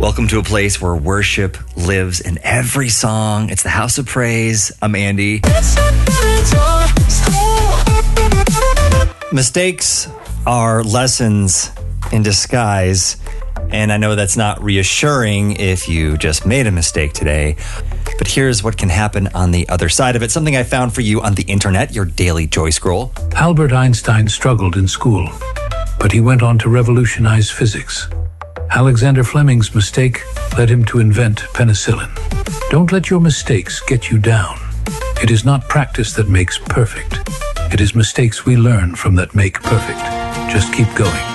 Welcome to a place where worship lives in every song. It's the House of Praise. I'm Andy. Mistakes are lessons in disguise, and I know that's not reassuring if you just made a mistake today. But here's what can happen on the other side of it. Something I found for you on the internet, your daily Joy Scroll. Albert Einstein struggled in school, but he went on to revolutionize physics. Alexander Fleming's mistake led him to invent penicillin. Don't let your mistakes get you down. It is not practice that makes perfect. It is mistakes we learn from that make perfect. Just keep going.